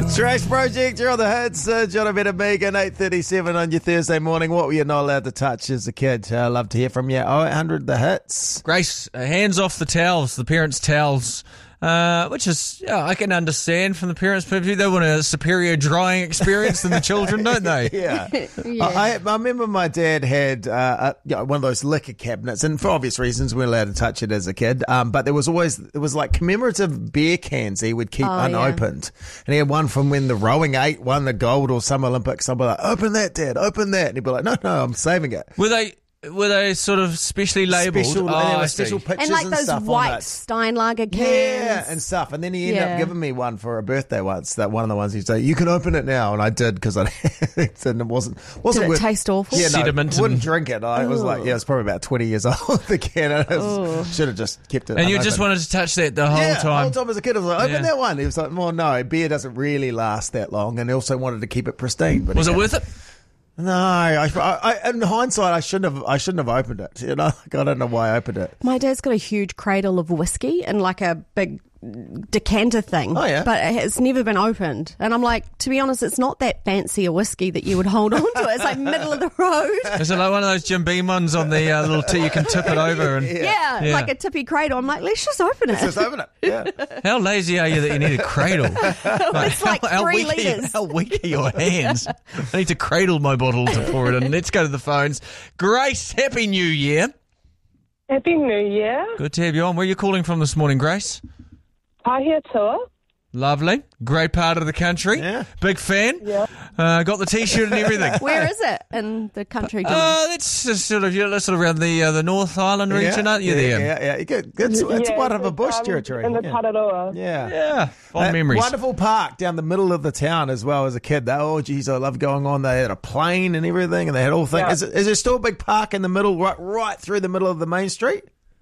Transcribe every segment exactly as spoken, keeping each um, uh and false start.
Trash Project, you're on the hits. Uh, John O'Betta Megan, eight thirty-seven on your Thursday morning. What were you not allowed to touch as a kid? Uh, love to hear from you. oh eight hundred the hits. Grace, uh, hands off the towels, the parents' towels. Uh, which is, yeah, I can understand from the parents' point of view. They want a superior drying experience than the children, don't they? Yeah. Yeah. I, I remember my dad had uh, a, you know, one of those liquor cabinets, and for obvious reasons, we weren't allowed to touch it as a kid. Um, but there was always, it was like commemorative beer cans he would keep Oh, unopened. And he had one from when the rowing eight won the gold or some Olympics. I'd be like, open that, Dad, open that. And he'd be like, no, no, I'm saving it. Were they were they sort of specially labelled? Special, Oh, and there I were see. special pictures And like those stuff white on it. Steinlager cans. Yeah, and stuff. And then he ended Yeah. up giving me one for a birthday once. That one of the ones he'd say, you can open it now. And I did because I and it wasn't, wasn't Did it worth, taste awful? Yeah, no, Sediment wouldn't and- drink it. I was like, yeah, it was probably about twenty years old, the can. I was- should have just kept it And you unopened. just wanted to touch that the whole yeah, the time. whole time as a kid, I was like, open Yeah. that one. He was like, well, no, beer doesn't really last that long. And he also wanted to keep it pristine. But Was he it worth it? No, I, I, I, in hindsight, I shouldn't have. I shouldn't have opened it. You know, like, I don't know why I opened it. My dad's got a huge cradle of whiskey and like a big decanter thing. Oh, yeah? But it's never been opened. And I'm like, to be honest, it's not that fancy a whiskey that you would hold on to. It's like middle of the road. Is it like one of those Jim Beam ones on the uh, little tip you can tip it over? And Yeah, Yeah. like a tippy cradle. I'm like, let's just open it. Just open it. Yeah. How lazy are you that you need a cradle? It's like how, how three weak are you- litres. how weak are your hands? I need to cradle my bottle to pour it in. Let's go to the phones. Grace, Happy New Year. Happy New Year. Good to have you on. Where are you calling from this morning, Grace? Pahia tour. Lovely. Great part of the country. Yeah. Big fan. Yeah. Uh, got the T-shirt and everything. Where is it in the country? John? Oh, that's just sort of you're sort of around the uh, the North Island region, aren't you? yeah, There. Yeah, yeah. Good. It's, it's Yeah, part of a it's, bush um, territory. In the yeah. Tararua. Yeah. Yeah. Fond Uh, memories. Wonderful park down the middle of the town as well as a kid. They, oh, geez, I love going on. They had a plane and everything, and they had all things. Yeah. Is, it, is there still a big park in the middle, right, right through the middle of the main street?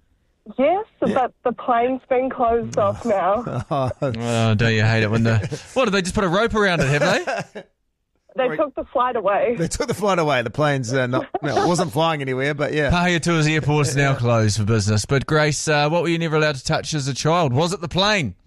Yes, but the plane's been closed off now. Oh, don't you hate it when the... What, did they just put a rope around it, have they? They took the flight away. They took the flight away. The plane's uh, not, no, it wasn't flying anywhere, but yeah. Pahia Tours Airport is now closed for business. But Grace, uh, what were you never allowed to touch as a child? Was it the plane?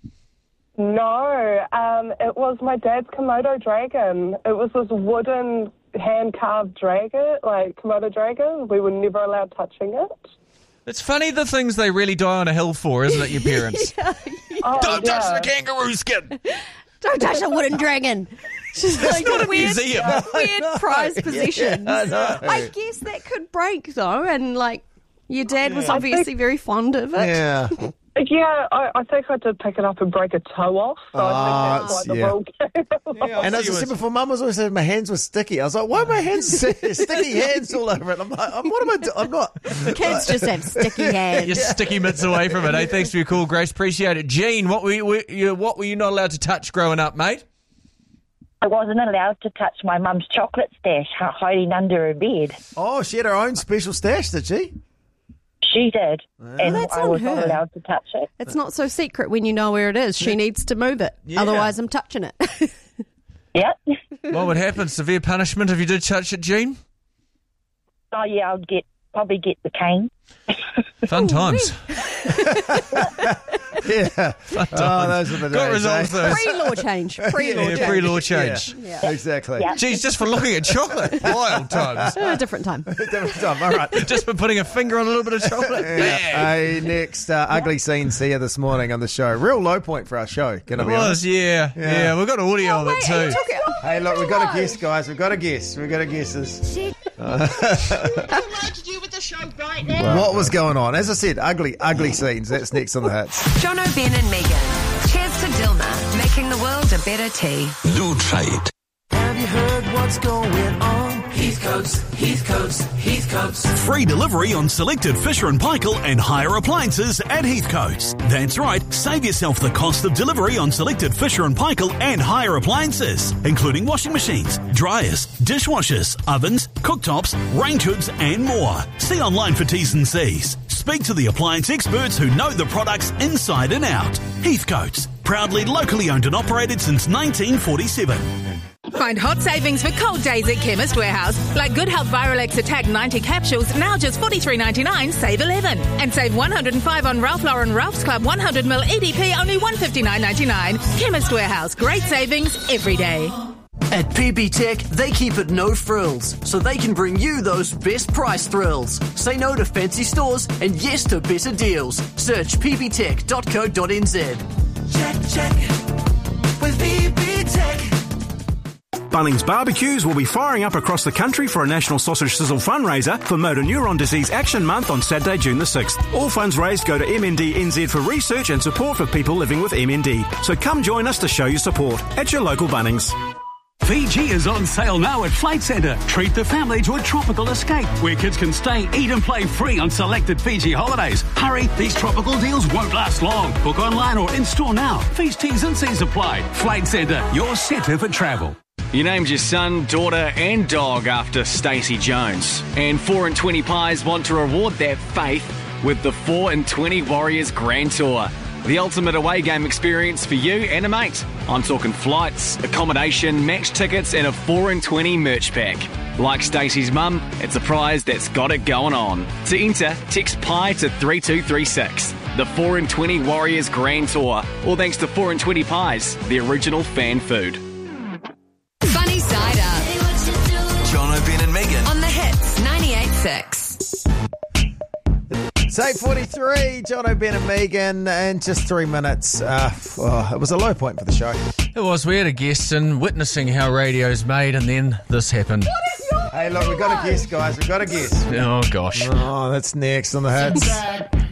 No, um, it was my dad's Komodo dragon. It was this wooden hand-carved dragon, like Komodo dragon. We were never allowed touching it. It's funny the things they really die on a hill for, isn't it, your parents? Oh, Don't yeah. touch the kangaroo skin. Don't touch a wooden dragon. It's like not a weird, museum. weird prize possessions. I know. I guess that could break though, and like your dad was I obviously think- very fond of it. Yeah. Yeah, I, I think I did pick it up and break a toe off. So I think that's like the yeah. rule game. And as I said before, Mum was always saying my hands were sticky. I was like, why are my hands sticky hands all over it? I'm like, what am I doing? I'm not. Kids just have sticky hands. You're sticky mitts away from it. Hey, thanks for your call, Grace. Appreciate it. Gene, what were you, were you, what were you not allowed to touch growing up, mate? I wasn't allowed to touch my mum's chocolate stash hi- hiding under her bed. Oh, she had her own special stash, did she? She did, and That's I on was not her. allowed to touch it. It's not so secret when you know where it is. She needs to move it. Yeah. Otherwise, I'm touching it. Yep. What would happen? Severe punishment if you did touch it, Gene? Oh yeah, I'd get probably get the cane. Fun times. Yeah. Fun Oh, times. those are the Got days, resolved eh? those. Pre-law change. Pre-law Yeah, change. pre-law change. Yeah. Exactly. Yeah. Geez, just for looking at chocolate. Wild times. A different time. Different time. All right. Just for putting a finger on a little bit of chocolate. Yeah. Bang. Hey, next, uh, ugly scenes here this morning on the show. Real low point for our show, gonna It be was, honest. yeah. Yeah. Yeah, we've got audio of it Wait, are you too. talking- Hey, look, we've got a guess, guys. We've got a guess. We've got a guesses. What was going on? As I said, ugly, ugly scenes. That's next on the hits. John O'Ben and Megan. Cheers to Dilma, making the world a better tea. New trade. Have you heard what's going on? Heathcote's, Heathcote's, Heathcote's. Free delivery on selected Fisher and Paykel and hire appliances at Heathcote's. That's right, save yourself the cost of delivery on selected Fisher and Paykel and hire appliances, including washing machines, dryers, dishwashers, ovens, cooktops, range hoods and more. See online for T's and C's. Speak to the appliance experts who know the products inside and out. Heathcote's, proudly locally owned and operated since nineteen forty-seven. Find hot savings for cold days at Chemist Warehouse, like Good Health Virolex Attack ninety capsules, now just forty-three ninety-nine, save eleven. And save one hundred five on Ralph Lauren Ralph's Club one hundred milliliters E D P, only one fifty-nine ninety-nine. Chemist Warehouse, great savings every day. At P B Tech, they keep it no frills, so they can bring you those best price thrills. Say no to fancy stores and yes to better deals. Search p b tech dot co dot n z. Check, check. With P B Tech. Bunnings Barbecues will be firing up across the country for a National Sausage Sizzle fundraiser for Motor Neuron Disease Action Month on Saturday, June the sixth. All funds raised go to M N D N Z for research and support for people living with M N D. So come join us to show your support at your local Bunnings. Fiji is on sale now at Flight Centre. Treat the family to a tropical escape where kids can stay, eat and play free on selected Fiji holidays. Hurry, these tropical deals won't last long. Book online or in-store now. Fees, T's and C's apply. Flight Centre, your centre for travel. You named your son, daughter and dog after Stacey Jones. And four and twenty Pies want to reward that faith with the four and twenty Warriors Grand Tour. The ultimate away game experience for you and a mate. I'm talking flights, accommodation, match tickets and a four and twenty merch pack. Like Stacey's mum, it's a prize that's got it going on. To enter, text Pie to three two three six. The four and twenty Warriors Grand Tour. All thanks to four and twenty Pies, the original fan food. Funny Side Up. John O'Brien and Megan. On the Hits ninety-eight point six. It's eight forty-three, John O'Brien and Megan, in just three minutes. Uh, oh, it was a low point for the show. It was. We had a guest and witnessing how radio's made, and then this happened. Hey, look, we've got a guest, guys. We've got a guest. Oh, gosh. Oh, that's next on the Hits.